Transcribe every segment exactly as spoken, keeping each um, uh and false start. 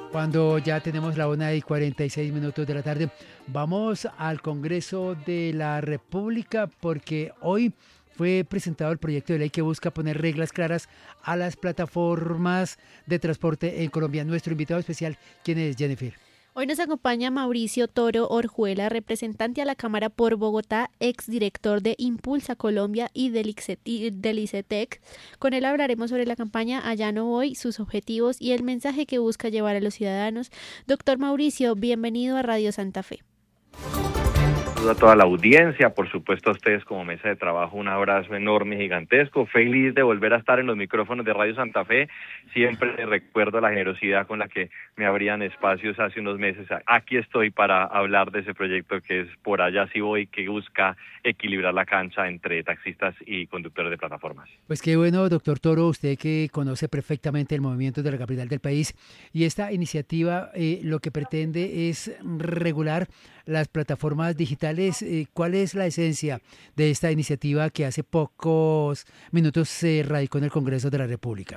Cuando ya tenemos la una y cuarenta y seis minutos de la tarde, vamos al Congreso de la República porque hoy fue presentado el proyecto de ley que busca poner reglas claras a las plataformas de transporte en Colombia. Nuestro invitado especial, ¿quién es, Jennifer? Hoy nos acompaña Mauricio Toro Orjuela, representante a la Cámara por Bogotá, exdirector de Impulsa Colombia y del ICETEC. Con él hablaremos sobre la campaña Allá no voy, sus objetivos y el mensaje que busca llevar a los ciudadanos. Doctor Mauricio, bienvenido a Radio Santa Fe. A toda la audiencia, por supuesto a ustedes como mesa de trabajo, un abrazo enorme, gigantesco, feliz de volver a estar en los micrófonos de Radio Santa Fe. Siempre recuerdo la generosidad con la que me abrían espacios hace unos meses. Aquí estoy para hablar de ese proyecto que es Por Allá sí voy, que busca equilibrar la cancha entre taxistas y conductores de plataformas. Pues qué bueno, doctor Toro, usted que conoce perfectamente el movimiento de la capital del país, y esta iniciativa eh, lo que pretende es regular las plataformas digitales. Eh, ¿cuál es la esencia de esta iniciativa que hace pocos minutos se radicó en el Congreso de la República?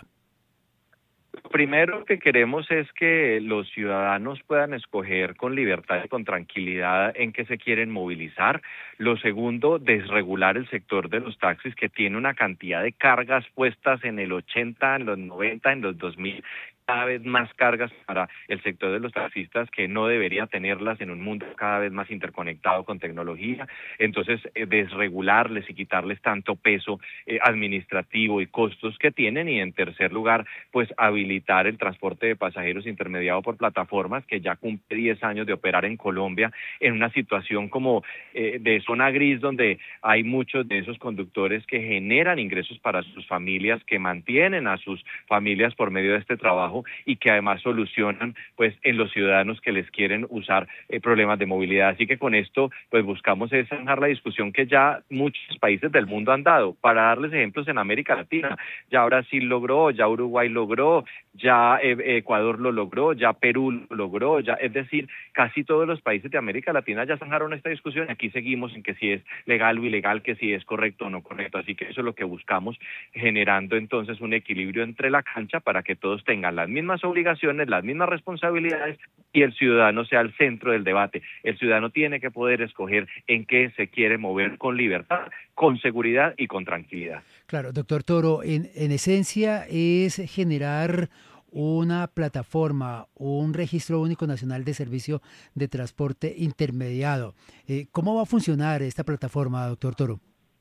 Lo primero que queremos es que los ciudadanos puedan escoger con libertad y con tranquilidad en qué se quieren movilizar. Lo segundo, desregular el sector de los taxis, que tiene una cantidad de cargas puestas en el ochenta, en los noventa, en los dos mil, cada vez más cargas para el sector de los taxistas que no debería tenerlas en un mundo cada vez más interconectado con tecnología. Entonces, eh, desregularles y quitarles tanto peso eh, administrativo y costos que tienen. Y en tercer lugar, pues habilitar el transporte de pasajeros intermediado por plataformas, que ya cumple diez años de operar en Colombia en una situación como eh, de zona gris, donde hay muchos de esos conductores que generan ingresos para sus familias, que mantienen a sus familias por medio de este trabajo, y que además solucionan pues en los ciudadanos que les quieren usar eh, problemas de movilidad. Así que con esto pues buscamos zanjar la discusión que ya muchos países del mundo han dado. Para darles ejemplos, en América Latina ya Brasil logró, ya Uruguay logró, ya eh, Ecuador lo logró, ya Perú lo logró, ya, es decir, casi todos los países de América Latina ya zanjaron esta discusión. Aquí seguimos en que si es legal o ilegal, que si es correcto o no correcto. Así que eso es lo que buscamos, generando entonces un equilibrio entre la cancha para que todos tengan las mismas obligaciones, las mismas responsabilidades, y el ciudadano sea el centro del debate. El ciudadano tiene que poder escoger en qué se quiere mover con libertad, con seguridad y con tranquilidad. Claro, doctor Toro, en, en esencia es generar una plataforma, un registro único nacional de servicio de transporte intermediado. Eh, ¿Cómo va a funcionar esta plataforma, doctor Toro?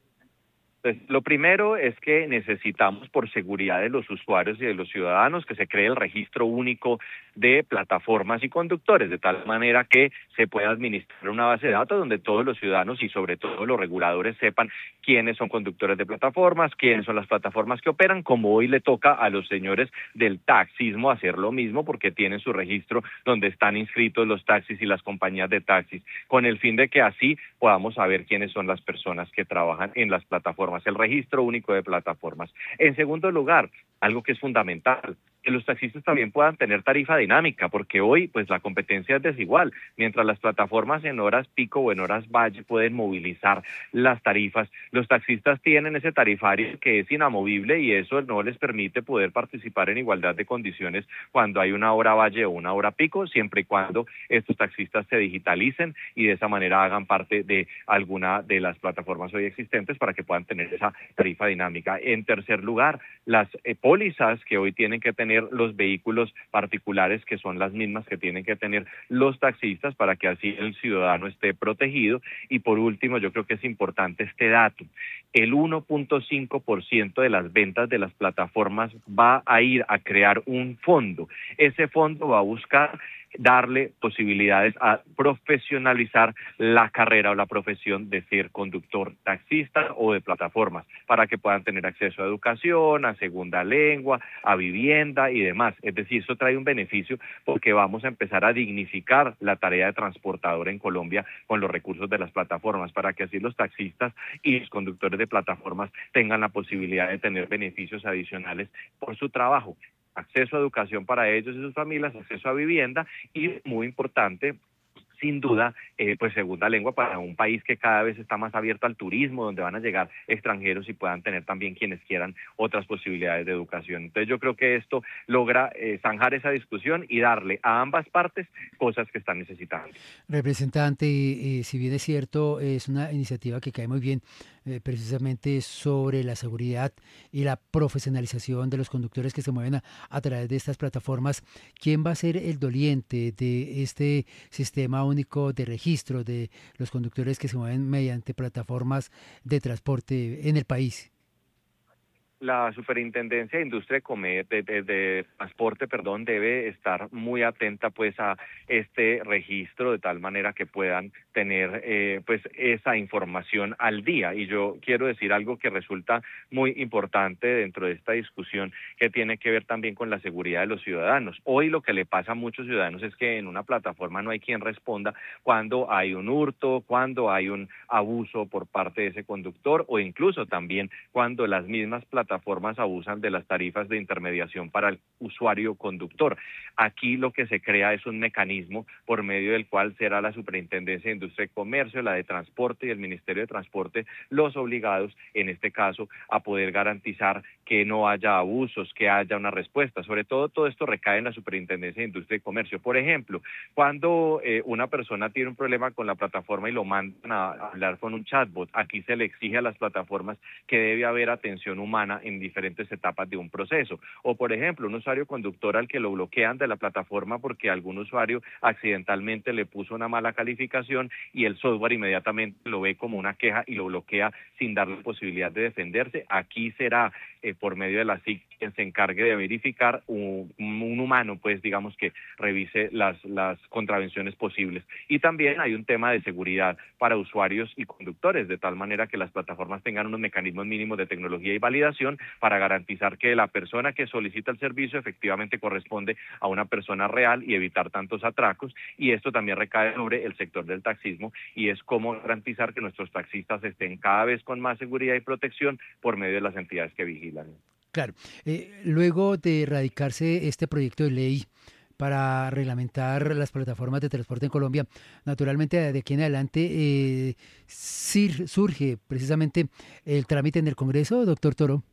Pues, lo primero es que necesitamos, por seguridad de los usuarios y de los ciudadanos, que se cree el registro único de plataformas y conductores, de tal manera que se pueda administrar una base de datos donde todos los ciudadanos y sobre todo los reguladores sepan quiénes son conductores de plataformas, quiénes son las plataformas que operan, como hoy le toca a los señores del taxismo hacer lo mismo, porque tienen su registro donde están inscritos los taxis y las compañías de taxis, con el fin de que así podamos saber quiénes son las personas que trabajan en las plataformas. El registro único de plataformas. En segundo lugar, algo que es fundamental, que los taxistas también puedan tener tarifa dinámica, porque hoy pues la competencia es desigual. Mientras las plataformas en horas pico o en horas valle pueden movilizar las tarifas, los taxistas tienen ese tarifario que es inamovible, y eso no les permite poder participar en igualdad de condiciones cuando hay una hora valle o una hora pico, siempre y cuando estos taxistas se digitalicen y de esa manera hagan parte de alguna de las plataformas hoy existentes para que puedan tener esa tarifa dinámica. En tercer lugar, las eh, pólizas que hoy tienen que tener los vehículos particulares, que son las mismas que tienen que tener los taxistas, para que así el ciudadano esté protegido. Y por último, yo creo que es importante este dato: el uno punto cinco por ciento de las ventas de las plataformas va a ir a crear un fondo. Ese fondo va a buscar darle posibilidades a profesionalizar la carrera o la profesión de ser conductor taxista o de plataformas, para que puedan tener acceso a educación, a segunda lengua, a vivienda y demás. Es decir, eso trae un beneficio, porque vamos a empezar a dignificar la tarea de transportador en Colombia con los recursos de las plataformas, para que así los taxistas y los conductores de plataformas tengan la posibilidad de tener beneficios adicionales por su trabajo. Acceso a educación para ellos y sus familias, acceso a vivienda y, muy importante, sin duda, eh, pues segunda lengua para un país que cada vez está más abierto al turismo, donde van a llegar extranjeros y puedan tener también quienes quieran otras posibilidades de educación. Entonces yo creo que esto logra eh, zanjar esa discusión y darle a ambas partes cosas que están necesitando. Representante, eh, si bien es cierto, es una iniciativa que cae muy bien eh, precisamente sobre la seguridad y la profesionalización de los conductores que se mueven a, a través de estas plataformas. ¿Quién va a ser el doliente de este sistema único de registro de los conductores que se mueven mediante plataformas de transporte en el país? La Superintendencia de Industria de, Comer, de, de, de Transporte, perdón, debe estar muy atenta pues a este registro de tal manera que puedan tener eh, pues esa información al día. Y yo quiero decir algo que resulta muy importante dentro de esta discusión, que tiene que ver también con la seguridad de los ciudadanos. Hoy lo que le pasa a muchos ciudadanos es que en una plataforma no hay quien responda cuando hay un hurto, cuando hay un abuso por parte de ese conductor, o incluso también cuando las mismas plataformas plataformas abusan de las tarifas de intermediación para el usuario conductor. Aquí lo que se crea es un mecanismo por medio del cual será la Superintendencia de Industria y Comercio, la de Transporte y el Ministerio de Transporte los obligados, en este caso, a poder garantizar que no haya abusos, que haya una respuesta. Sobre todo, todo esto recae en la Superintendencia de Industria y Comercio. Por ejemplo, cuando eh, una persona tiene un problema con la plataforma y lo mandan a hablar con un chatbot, aquí se le exige a las plataformas que debe haber atención humana en diferentes etapas de un proceso. O, por ejemplo, un usuario conductor al que lo bloquean de la plataforma porque algún usuario accidentalmente le puso una mala calificación y el software inmediatamente lo ve como una queja y lo bloquea sin darle posibilidad de defenderse. Aquí será eh, por medio de la S I C quien se encargue de verificar un, un humano, pues digamos que revise las, las contravenciones posibles. Y también hay un tema de seguridad para usuarios y conductores, de tal manera que las plataformas tengan unos mecanismos mínimos de tecnología y validación para garantizar que la persona que solicita el servicio efectivamente corresponde a una persona real y evitar tantos atracos. Y esto también recae sobre el sector del taxismo y es cómo garantizar que nuestros taxistas estén cada vez con más seguridad y protección por medio de las entidades que vigilan. Claro. Eh, luego de radicarse este proyecto de ley para reglamentar las plataformas de transporte en Colombia, naturalmente de aquí en adelante eh, surge precisamente el trámite en el Congreso, doctor Toro.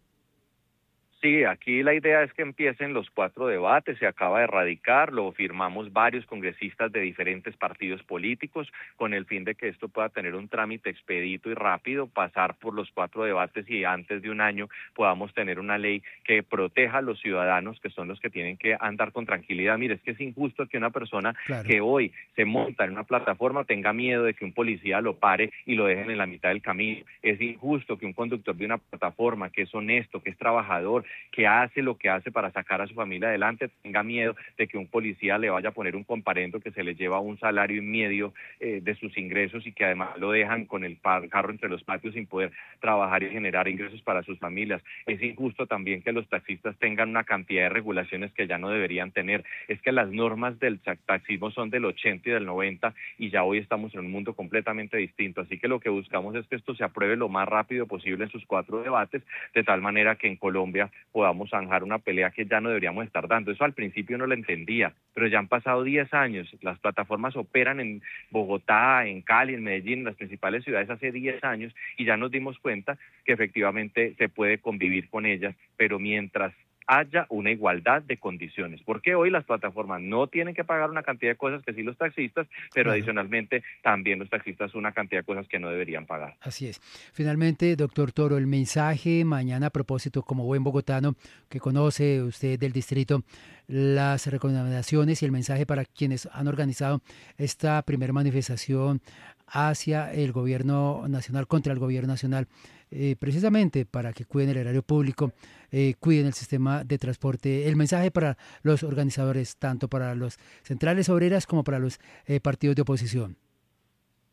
Sí, aquí la idea es que empiecen los cuatro debates, se acaba de radicar, lo firmamos varios congresistas de diferentes partidos políticos con el fin de que esto pueda tener un trámite expedito y rápido, pasar por los cuatro debates y antes de un año podamos tener una ley que proteja a los ciudadanos, que son los que tienen que andar con tranquilidad. Mire, es que es injusto que una persona claro. que hoy se monta en una plataforma tenga miedo de que un policía lo pare y lo dejen en la mitad del camino. Es injusto que un conductor de una plataforma que es honesto, que es trabajador, que hace lo que hace para sacar a su familia adelante, tenga miedo de que un policía le vaya a poner un comparendo que se le lleva un salario y medio eh, de sus ingresos y que además lo dejan con el carro entre los patios sin poder trabajar y generar ingresos para sus familias. Es injusto también que los taxistas tengan una cantidad de regulaciones que ya no deberían tener. Es que las normas del taxismo son del ochenta y del noventa y ya hoy estamos en un mundo completamente distinto. Así que lo que buscamos es que esto se apruebe lo más rápido posible en sus cuatro debates, de tal manera que en Colombia podamos zanjar una pelea que ya no deberíamos estar dando. Eso al principio no lo entendía, pero ya han pasado diez años. Las plataformas operan en Bogotá, en Cali, en Medellín, en las principales ciudades hace diez años y ya nos dimos cuenta que efectivamente se puede convivir con ellas, pero mientras haya una igualdad de condiciones, porque hoy las plataformas no tienen que pagar una cantidad de cosas que sí los taxistas, pero claro. adicionalmente también los taxistas una cantidad de cosas que no deberían pagar. Así es. Finalmente, doctor Toro, el mensaje mañana a propósito, como buen bogotano que conoce usted del distrito, las recomendaciones y el mensaje para quienes han organizado esta primera manifestación hacia el gobierno nacional, contra el gobierno nacional, eh, precisamente para que cuiden el erario público, eh, cuiden el sistema de transporte. El mensaje para los organizadores, tanto para las centrales obreras como para los eh, partidos de oposición.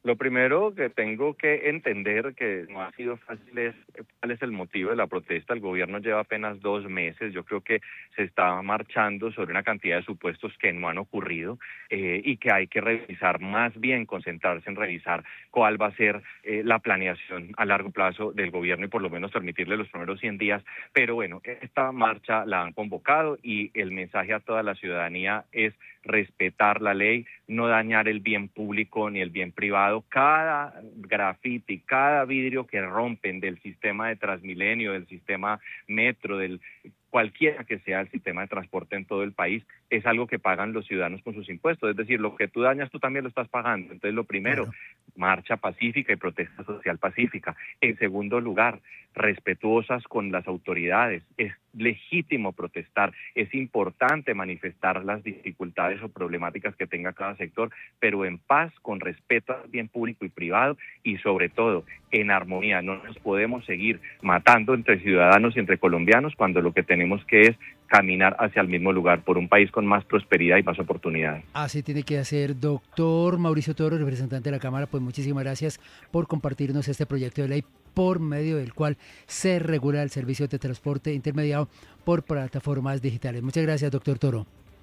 Lo primero que tengo que entender que no ha sido fácil es cuál es el motivo de la protesta. El gobierno lleva apenas dos meses. Yo creo que se está marchando sobre una cantidad de supuestos que no han ocurrido eh, y que hay que revisar, más bien concentrarse en revisar cuál va a ser eh, la planeación a largo plazo del gobierno y por lo menos permitirle los primeros cien días. Pero bueno, esta marcha la han convocado y el mensaje a toda la ciudadanía es respetar la ley, no dañar el bien público ni el bien privado. Cada grafiti, cada vidrio que rompen del sistema de Transmilenio, del sistema metro, del cualquiera que sea el sistema de transporte en todo el país, es algo que pagan los ciudadanos con sus impuestos. Es decir, lo que tú dañas, tú también lo estás pagando. Entonces, lo primero, claro, marcha pacífica y protesta social pacífica. En segundo lugar, respetuosas con las autoridades. Es legítimo protestar, es importante manifestar las dificultades o problemáticas que tenga cada sector, pero en paz, con respeto al bien público y privado y sobre todo en armonía. No nos podemos seguir matando entre ciudadanos y entre colombianos cuando lo que tenemos que es caminar hacia el mismo lugar, por un país con más prosperidad y más oportunidades. Así tiene que hacer. Doctor Mauricio Toro, representante de la Cámara, pues muchísimas gracias por compartirnos este proyecto de ley por medio del cual se regula el servicio de transporte intermediado por plataformas digitales. Muchas gracias, doctor Toro.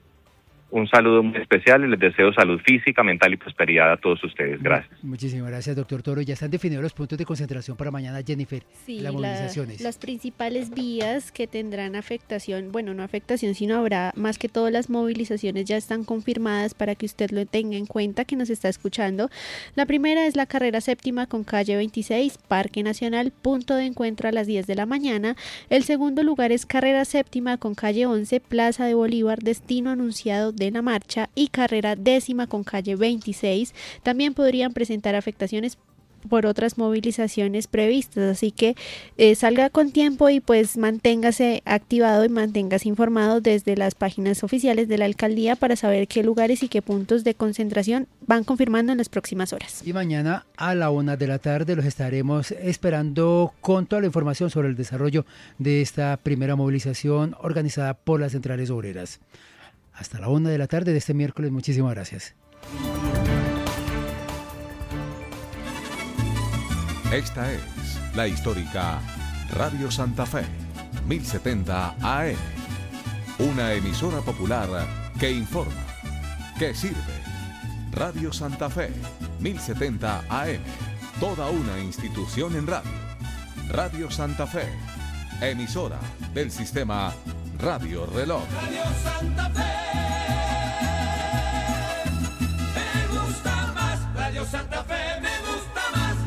Un saludo muy especial y les deseo salud física, mental y prosperidad a todos ustedes. Gracias. Muchísimas gracias, doctor Toro. Ya están definidos los puntos de concentración para mañana, Jennifer. Sí, las movilizaciones. La, las principales vías que tendrán afectación, bueno, no afectación, sino habrá más que todo las movilizaciones ya están confirmadas para que usted lo tenga en cuenta, que nos está escuchando. La primera es la carrera séptima con calle veintiséis, Parque Nacional, punto de encuentro a las diez de la mañana. El segundo lugar es carrera séptima con calle once, Plaza de Bolívar, destino anunciado de la marcha, y carrera décima con calle veintiséis. También podrían presentar afectaciones por otras movilizaciones previstas, así que eh, salga con tiempo y pues manténgase activado y manténgase informado desde las páginas oficiales de la alcaldía para saber qué lugares y qué puntos de concentración van confirmando en las próximas horas. Y mañana a la una de la tarde los estaremos esperando con toda la información sobre el desarrollo de esta primera movilización organizada por las centrales obreras. Hasta la una de la tarde de este miércoles. Muchísimas gracias. Esta es la histórica Radio Santa Fe, mil setenta A M. Una emisora popular que informa, que sirve. Radio Santa Fe, mil setenta A M. Toda una institución en radio. Radio Santa Fe, emisora del sistema Radio Reloj. Radio Santa Fe, me gusta más. Radio Santa Fe, me gusta más.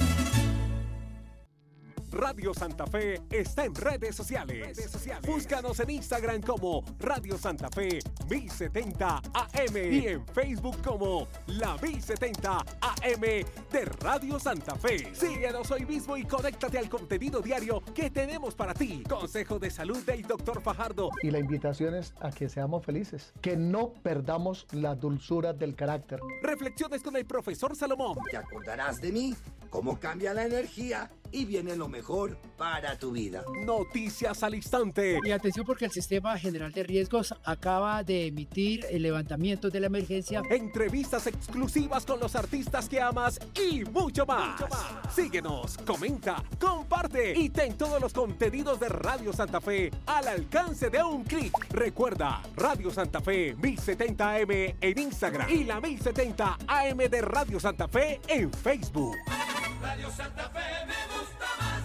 Radio Santa Fe está en redes sociales. redes sociales. Búscanos en Instagram como Radio Santa Fe mil setenta A M y en Facebook como La mil setenta A M de Radio Santa Fe. Síguenos hoy mismo y conéctate al contenido diario que tenemos para ti. Consejo de salud del doctor Fajardo. Y la invitación es a que seamos felices, que no perdamos la dulzura del carácter. Reflexiones con el profesor Salomón. Te acordarás de mí, cómo cambia la energía y viene lo mejor para tu vida. Noticias al instante. Y atención porque el Sistema General de Riesgos acaba de emitir el levantamiento de la emergencia. Entrevistas exclusivas con los artistas que amas y mucho más. Mucho más. Síguenos, comenta, comparte y ten todos los contenidos de Radio Santa Fe al alcance de un clic. Recuerda, Radio Santa Fe mil setenta A M en Instagram y la mil setenta A M de Radio Santa Fe en Facebook. Radio Santa Fe me gusta más.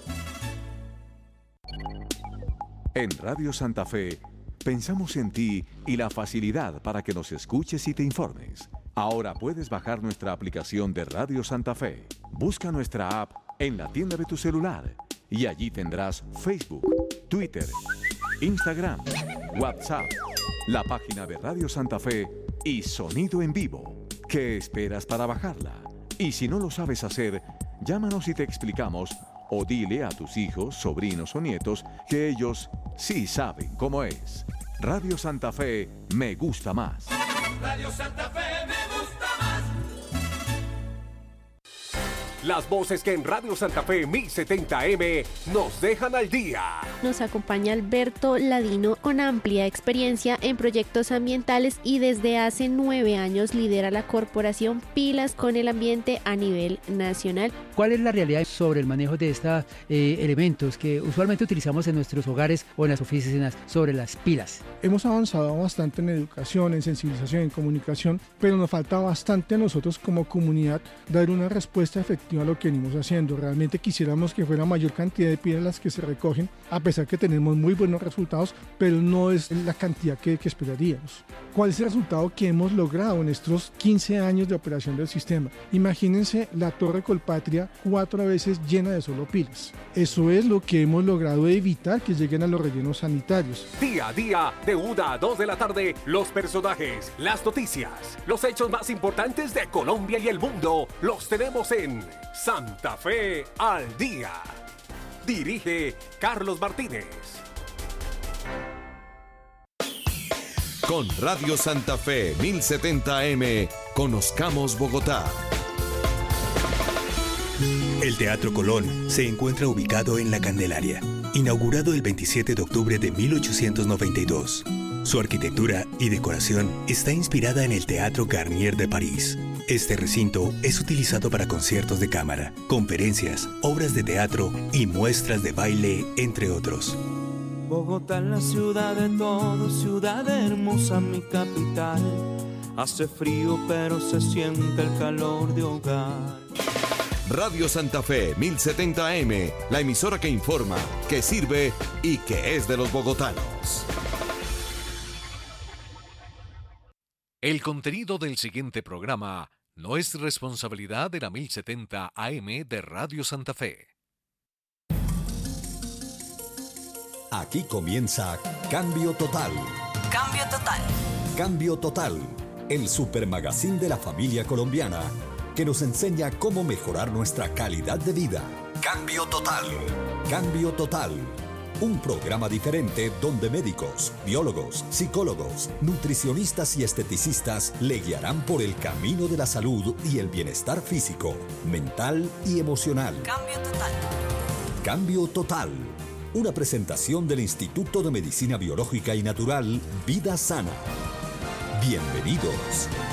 En Radio Santa Fe pensamos en ti y la facilidad para que nos escuches y te informes. Ahora puedes bajar nuestra aplicación de Radio Santa Fe. Busca nuestra app en la tienda de tu celular y allí tendrás Facebook, Twitter, Instagram, WhatsApp, la página de Radio Santa Fe y sonido en vivo. ¿Qué esperas para bajarla? Y si no lo sabes hacer, llámanos y te explicamos, o dile a tus hijos, sobrinos o nietos que ellos sí saben cómo es. Radio Santa Fe me gusta más. Radio Santa Fe me gusta más. Las voces que en Radio Santa Fe mil setenta M nos dejan al día. Nos acompaña Alberto Ladino con amplia experiencia en proyectos ambientales y desde hace nueve años lidera la corporación Pilas con el Ambiente a nivel nacional. ¿Cuál es la realidad sobre el manejo de estos eh, elementos que usualmente utilizamos en nuestros hogares o en las oficinas sobre las pilas? Hemos avanzado bastante en educación, en sensibilización, en comunicación, pero nos falta bastante a nosotros como comunidad dar una respuesta efectiva a lo que venimos haciendo. Realmente quisiéramos que fuera mayor cantidad de pilas las que se recogen, a pesar que tenemos muy buenos resultados, pero no es la cantidad que, que esperaríamos. ¿Cuál es el resultado que hemos logrado en estos quince años de operación del sistema? Imagínense la Torre Colpatria cuatro veces llena de solo pilas. Eso es lo que hemos logrado evitar que lleguen a los rellenos sanitarios. Día a día, de una a dos de la tarde, los personajes, las noticias, los hechos más importantes de Colombia y el mundo, los tenemos en Santa Fe al Día. Dirige Carlos Martínez. Con Radio Santa Fe mil setenta M, conozcamos Bogotá. El Teatro Colón se encuentra ubicado en La Candelaria, inaugurado el veintisiete de octubre de mil ochocientos noventa y dos. Su arquitectura y decoración está inspirada en el Teatro Garnier de París. Este recinto es utilizado para conciertos de cámara, conferencias, obras de teatro y muestras de baile, entre otros. Bogotá es la ciudad de todos, ciudad hermosa, mi capital. Hace frío pero se siente el calor de hogar. Radio Santa Fe mil setenta M, la emisora que informa, que sirve y que es de los bogotanos. El contenido del siguiente programa no es responsabilidad de la mil setenta A M de Radio Santa Fe. Aquí comienza Cambio Total. Cambio Total. Cambio Total, el supermagazín de la familia colombiana que nos enseña cómo mejorar nuestra calidad de vida. Cambio Total. Cambio Total. Un programa diferente donde médicos, biólogos, psicólogos, nutricionistas y esteticistas le guiarán por el camino de la salud y el bienestar físico, mental y emocional. Cambio Total. Cambio Total. Una presentación del Instituto de Medicina Biológica y Natural Vida Sana. Bienvenidos.